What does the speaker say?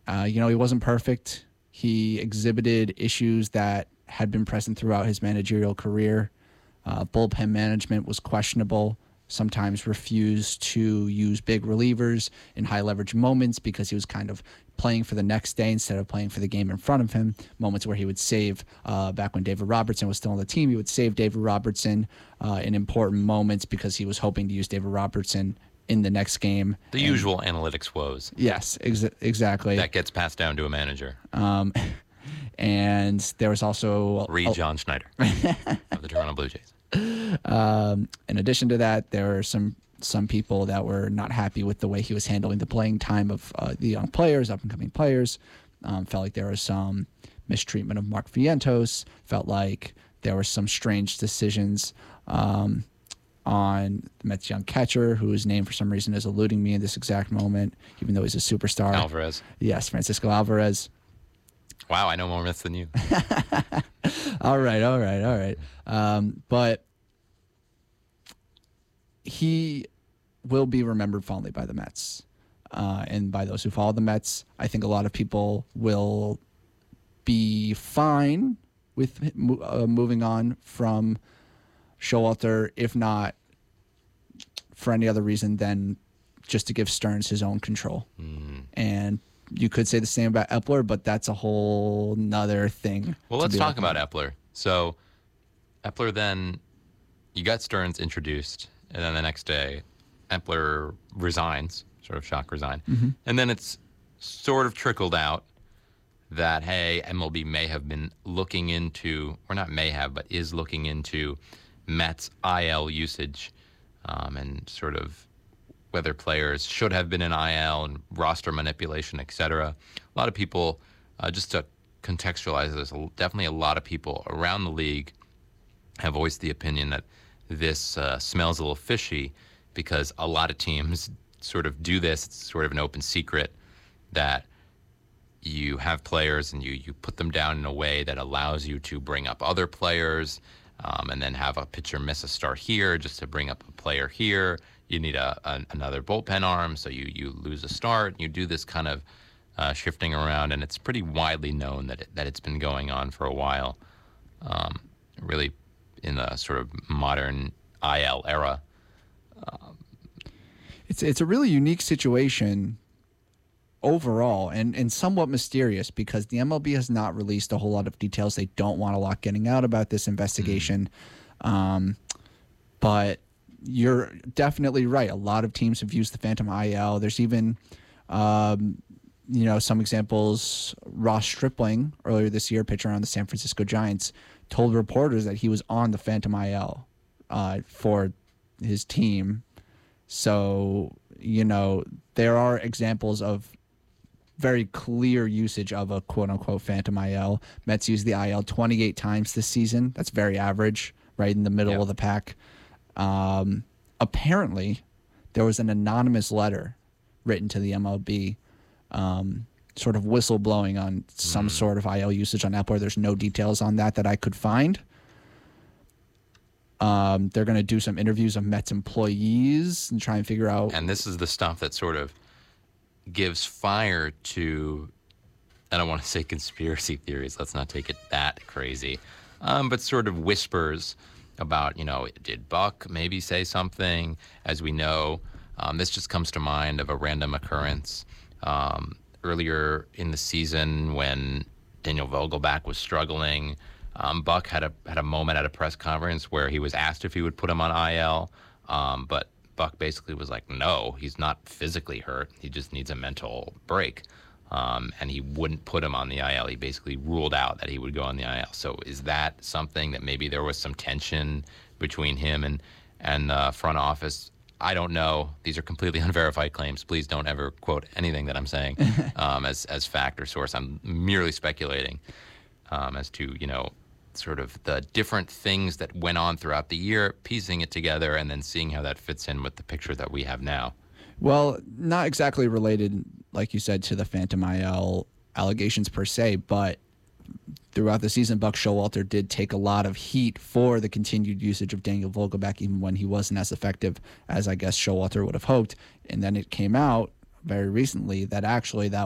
He wasn't perfect. He exhibited issues that had been present throughout his managerial career. Bullpen management was questionable, sometimes refused to use big relievers in high leverage moments because he was kind of playing for the next day instead of playing for the game in front of him. Moments where he would save, back when David Robertson was still on the team, he would save David Robertson in important moments because he was hoping to use David Robertson in the next game. The usual analytics woes. Yes, exactly. That gets passed down to a manager. And there was also... Read John Schneider of the Toronto Blue Jays. In addition to that, there were some people that were not happy with the way he was handling the playing time of the young players, up-and-coming players. Felt like there was some mistreatment of Mark Vientos. Felt like there were some strange decisions on the Mets' young catcher, whose name for some reason is eluding me in this exact moment, even though he's a superstar. Alvarez. Yes, Francisco Alvarez. Wow, I know more Mets than you. All right. But he will be remembered fondly by the Mets and by those who follow the Mets. I think a lot of people will be fine with moving on from Showalter, if not for any other reason than just to give Stearns his own control. And you could say the same about Epler, but that's a whole nother thing. Well, let's talk about Epler. So Epler, then you got Stearns introduced, and then the next day Epler resigns, sort of shock resign. Mm-hmm. And then it's sort of trickled out that, hey, MLB may have been looking into, or not may have, but is looking into Mets IL usage and sort of whether players should have been in IL and roster manipulation, et cetera. A lot of people, just to contextualize this, definitely a lot of people around the league have voiced the opinion that this smells a little fishy because a lot of teams sort of do this. It's sort of an open secret that you have players and you put them down in a way that allows you to bring up other players and then have a pitcher miss a start here just to bring up a player here. You need another bullpen arm, so you lose a start. You do this kind of shifting around, and it's pretty widely known that it's been going on for a while, really in the sort of modern IL era. It's a really unique situation overall and somewhat mysterious because the MLB has not released a whole lot of details. They don't want a lot getting out about this investigation. But you're definitely right. A lot of teams have used the Phantom IL. There's even, some examples. Ross Stripling, earlier this year, pitcher on the San Francisco Giants, told reporters that he was on the Phantom IL for his team. So, there are examples of very clear usage of a quote-unquote Phantom IL. Mets used the IL 28 times this season. That's very average, right in the middle of the pack. Apparently, there was an anonymous letter written to the MLB, sort of whistleblowing on some sort of IL usage on Epler. There's no details on that I could find. They're going to do some interviews of Mets employees and try and figure out. And this is the stuff that sort of gives fire to, I don't want to say conspiracy theories. Let's not take it that crazy. But sort of whispers about, did Buck maybe say something? As we know, this just comes to mind of a random occurrence earlier in the season when Daniel Vogelbach was struggling. Buck had a moment at a press conference where he was asked if he would put him on IL, but Buck basically was like, no, he's not physically hurt. He just needs a mental break. And he wouldn't put him on the IL. He basically ruled out that he would go on the IL. So is that something that maybe there was some tension between him and the front office? I don't know. These are completely unverified claims. Please don't ever quote anything that I'm saying as fact or source. I'm merely speculating as to, sort of the different things that went on throughout the year, piecing it together, and then seeing how that fits in with the picture that we have now. Well, not exactly related, like you said, to the Phantom IL allegations per se, but throughout the season, Buck Showalter did take a lot of heat for the continued usage of Daniel Vogelbach, even when he wasn't as effective as I guess Showalter would have hoped. And then it came out very recently that actually that